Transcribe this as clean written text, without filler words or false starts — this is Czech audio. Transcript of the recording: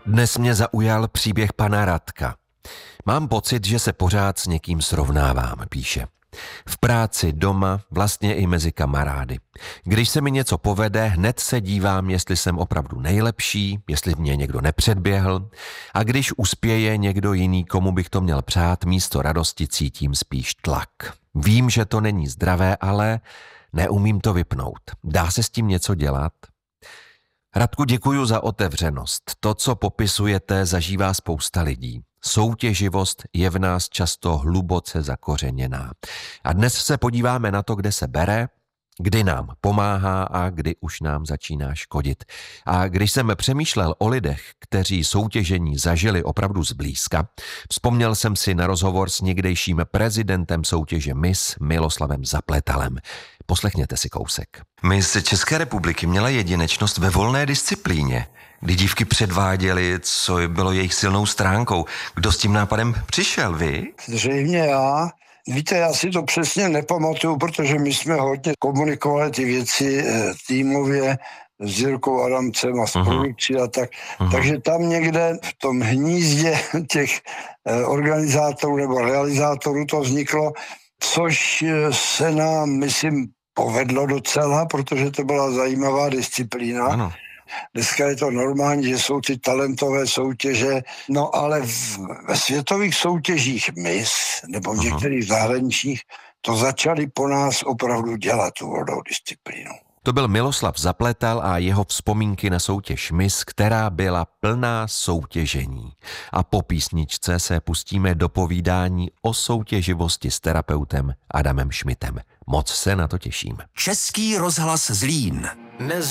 Dnes mě zaujal příběh pana Radka. Mám pocit, že se pořád s někým srovnávám, píše. V práci, doma, vlastně i mezi kamarády. Když se mi něco povede, hned se dívám, jestli jsem opravdu nejlepší, jestli mě někdo nepředběhl. A když uspěje někdo jiný, komu bych to měl přát, místo radosti cítím spíš tlak. Vím, že to není zdravé, ale neumím to vypnout. Dá se s tím něco dělat? Radku, děkuju za otevřenost. To, co popisujete, zažívá spousta lidí. Soutěživost je v nás často hluboce zakořeněná. A dnes se podíváme na to, kde se bere, kdy nám pomáhá a kdy už nám začíná škodit. A když jsem přemýšlel o lidech, kteří soutěžení zažili opravdu zblízka, vzpomněl jsem si na rozhovor s někdejším prezidentem soutěže Miss Miloslavem Zapletalem. Poslechněte si kousek. Miss České republiky měla jedinečnost ve volné disciplíně, kdy dívky předváděly, co bylo jejich silnou stránkou. Kdo s tím nápadem přišel, vy? Zřejmě já. Víte, já si to přesně nepamatuju, protože my jsme hodně komunikovali ty věci týmově s Jirkou Adamcem a s produkcí a tak. Takže tam někde v tom hnízdě těch organizátorů nebo realizátorů to vzniklo, což se nám, myslím, povedlo docela, protože to byla zajímavá disciplína. Ano. Dneska je to normální, že jsou ty talentové soutěže, no ale ve světových soutěžích Miss nebo v některých zahraničních to začali po nás opravdu dělat tu volnou disciplínu. To byl Miloslav Zapletal a jeho vzpomínky na soutěž Miss, která byla plná soutěžení. A po písničce se pustíme do povídání o soutěživosti s terapeutem Adamem Šmitem. Moc se na to těším. Český rozhlas Zlín.